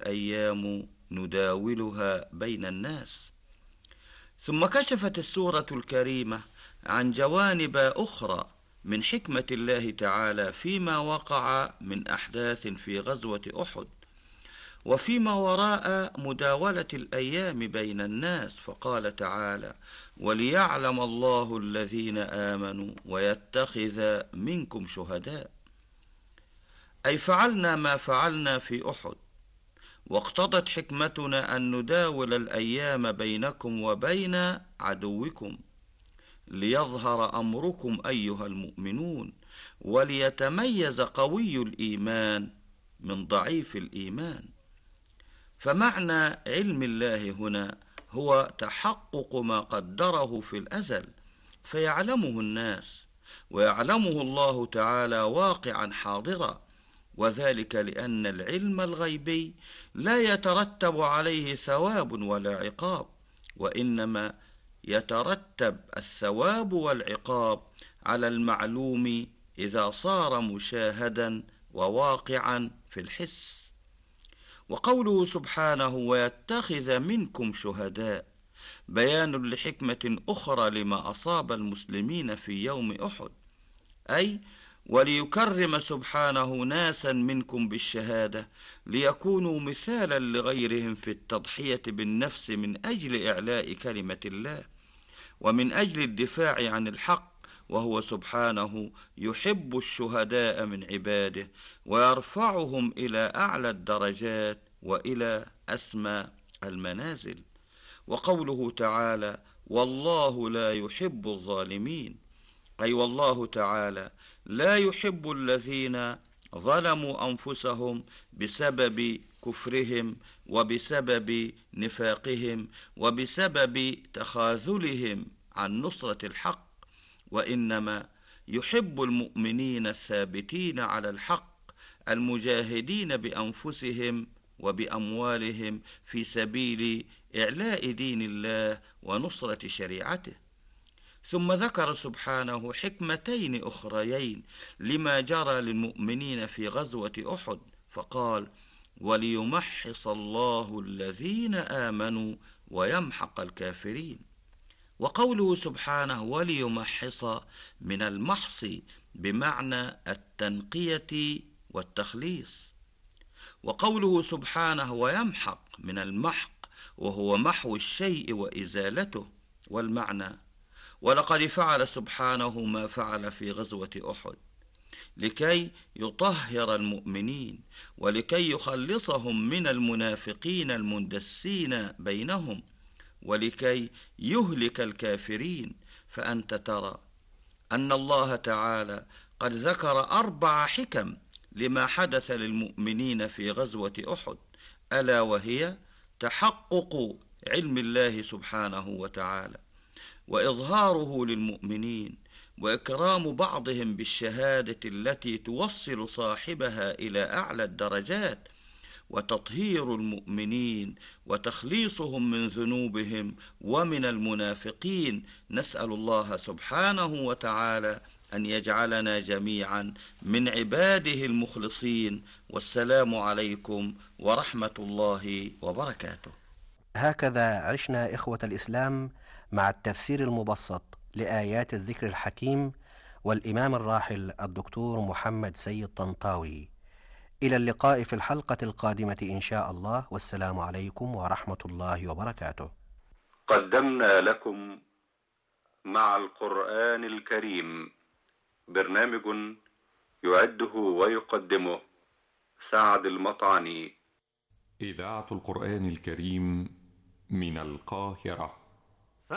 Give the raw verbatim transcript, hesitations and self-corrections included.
الأيام نداولها بين الناس. ثم كشفت السورة الكريمة عن جوانب أخرى من حكمة الله تعالى فيما وقع من أحداث في غزوة أحد وفيما وراء مداولة الأيام بين الناس، فقال تعالى: وليعلم الله الذين آمنوا ويتخذ منكم شهداء. أي فعلنا ما فعلنا في أحد، واقتضت حكمتنا أن نداول الأيام بينكم وبين عدوكم ليظهر أمركم أيها المؤمنون، وليتميز قوي الإيمان من ضعيف الإيمان. فمعنى علم الله هنا هو تحقق ما قدره في الأزل فيعلمه الناس، ويعلمه الله تعالى واقعا حاضرا، وذلك لأن العلم الغيبي لا يترتب عليه ثواب ولا عقاب، وإنما يترتب الثواب والعقاب على المعلوم إذا صار مشاهدا وواقعا في الحس. وقوله سبحانه: ويتخذ منكم شهداء، بيان لحكمة أخرى لما أصاب المسلمين في يوم أحد، أي وليكرم سبحانه ناسا منكم بالشهادة ليكونوا مثالا لغيرهم في التضحية بالنفس من أجل إعلاء كلمة الله ومن أجل الدفاع عن الحق، وهو سبحانه يحب الشهداء من عباده ويرفعهم إلى أعلى الدرجات وإلى أسمى المنازل. وقوله تعالى: والله لا يحب الظالمين، أي والله تعالى لا يحب الذين ظلموا أنفسهم بسبب كفرهم وبسبب نفاقهم وبسبب تخاذلهم عن نصرة الحق، وإنما يحب المؤمنين الثابتين على الحق المجاهدين بأنفسهم وبأموالهم في سبيل إعلاء دين الله ونصرة شريعته. ثم ذكر سبحانه حكمتين أخريين لما جرى للمؤمنين في غزوة أحد، فقال: وليمحص الله الذين آمنوا ويمحق الكافرين. وقوله سبحانه وليمحص من المحص بمعنى التنقية والتخليص، وقوله سبحانه ويمحق من المحق وهو محو الشيء وإزالته، والمعنى: ولقد فعل سبحانه ما فعل في غزوة أحد لكي يطهر المؤمنين ولكي يخلصهم من المنافقين المندسين بينهم ولكي يهلك الكافرين. فأنت ترى أن الله تعالى قد ذكر أربع حكم لما حدث للمؤمنين في غزوة أحد، ألا وهي تحقق علم الله سبحانه وتعالى وإظهاره للمؤمنين وإكرام بعضهم بالشهادة التي توصل صاحبها إلى أعلى الدرجات، وتطهير المؤمنين وتخليصهم من ذنوبهم ومن المنافقين. نسأل الله سبحانه وتعالى أن يجعلنا جميعا من عباده المخلصين. والسلام عليكم ورحمة الله وبركاته. هكذا عشنا إخوة الإسلام مع التفسير المبسط لآيات الذكر الحكيم والإمام الراحل الدكتور محمد سيد طنطاوي. إلى اللقاء في الحلقة القادمة إن شاء الله، والسلام عليكم ورحمة الله وبركاته. قدمنا لكم مع القرآن الكريم برنامج يعده ويقدمه سعد المطعني. إذاعة القرآن الكريم من القاهرة.